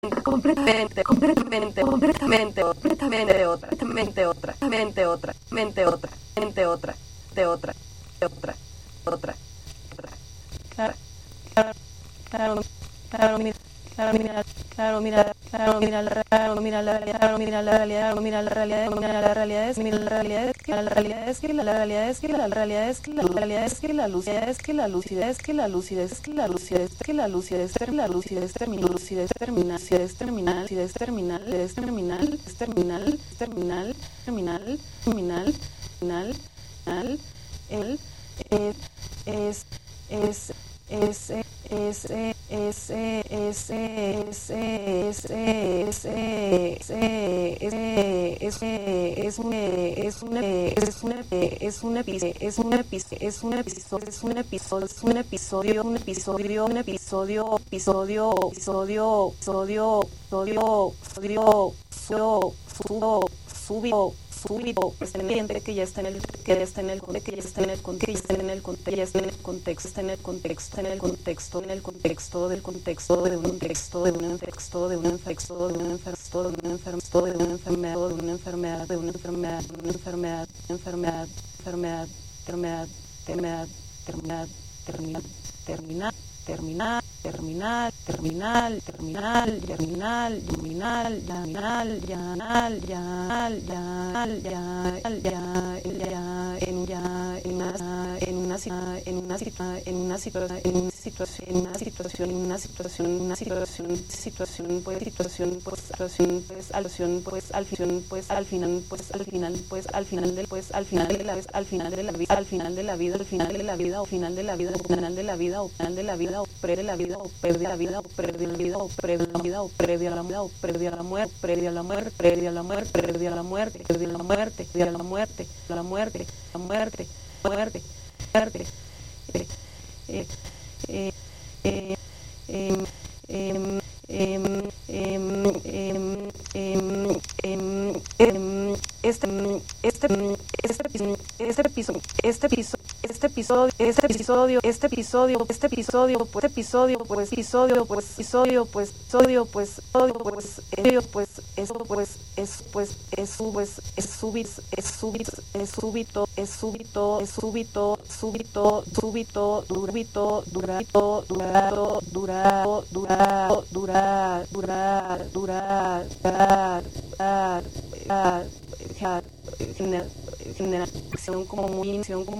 completamente, completamente, completamente, completamente otra, completamente otra, mente otra, mente otra, mente otra, de otra, de otra, otra, otra. Claro, claro, claro, claro, mira, claro, mira, claro, mira, claro, mira, claro, mira la realidad, claro, mira la realidad, mira la realidad, mira la realidad es, mira la realidad es que la realidad es que la realidad es que la realidad es que la realidad es que la lucidez es que la lucidez es que la lucidez es que la lucidez es que la lucidez es la lucidez termina, lucidez termina, lucidez terminal, lucidez terminal, lucidez terminal, terminal, terminal, terminal, terminal, final, final, el es subido que ya está en el que ya está en el que ya está en el contexto en el contexto ya está en el contexto está en el contexto en el contexto en el contexto del contexto de un contexto de un contexto de un contexto de un contexto de una enfermedad de una enfermedad de una enfermedad de una enfermedad de una enfermedad enfermedad enfermedad enfermedad enfermedad terminal terminal terminal terminal terminal terminal terminal terminal terminal terminal terminal o previa la vida o previa la vida o previa la vida o previa la vida o previa la muerte o previa la muerte previa la muerte previa la muerte previa la muerte previa la muerte previa la muerte la muerte la muerte muerte muerte generación como muy inesperada